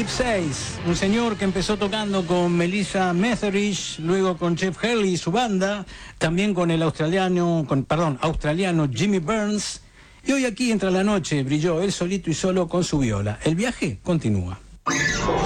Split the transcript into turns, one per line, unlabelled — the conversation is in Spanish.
Philip Sales, un señor que empezó tocando con Melissa Etheridge, luego con Jeff Healey y su banda, también con el australiano Jimmy Burns, y hoy aquí entre la noche brilló él solito y solo con su viola. El viaje continúa.